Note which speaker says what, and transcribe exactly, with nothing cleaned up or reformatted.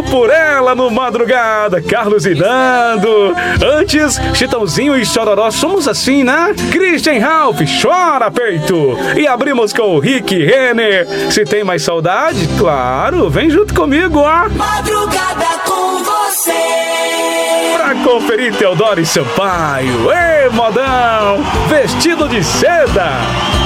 Speaker 1: por ela no Madrugada, Carlos e Nando. Antes, Chitãozinho e Chororó, somos assim, né? Christian Ralph, chora peito. E abrimos com o Rick Renner. Se tem mais saudade, claro, vem junto comigo, ó.
Speaker 2: Madrugada com você.
Speaker 1: Pra conferir Teodoro e Sampaio. Ei, modão, vestido de seda.